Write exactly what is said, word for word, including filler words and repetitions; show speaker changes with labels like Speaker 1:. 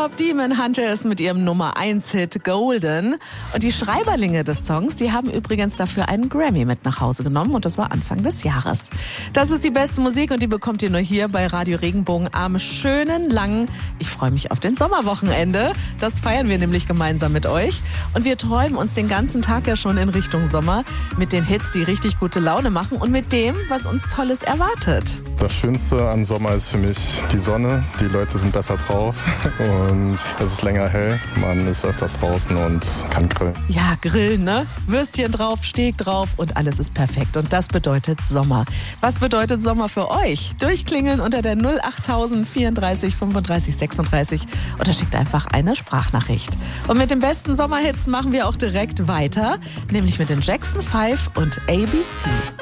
Speaker 1: Top Demon Hunters mit ihrem Nummer eins Hit Golden. Und die Schreiberlinge des Songs, die haben übrigens dafür einen Grammy mit nach Hause genommen und das war Anfang des Jahres. Das ist die beste Musik und die bekommt ihr nur hier bei Radio Regenbogen am schönen, langen, ich freue mich auf den Sommerwochenende. Das feiern wir nämlich gemeinsam mit euch. Und wir träumen uns den ganzen Tag ja schon in Richtung Sommer mit den Hits, die richtig gute Laune machen und mit dem, was uns Tolles erwartet.
Speaker 2: Das Schönste an Sommer ist für mich die Sonne. Die Leute sind besser drauf und es ist länger hell. Man ist öfters draußen und kann grillen.
Speaker 1: Ja, grillen, ne? Würstchen drauf, Steak drauf und alles ist perfekt. Und das bedeutet Sommer. Was bedeutet Sommer für euch? Durchklingeln unter der null acht tausend vierunddreißig fünfunddreißig sechsunddreißig oder schickt einfach eine Sprachnachricht. Und mit den besten Sommerhits machen wir auch direkt weiter, nämlich mit den Jackson Five und A B C.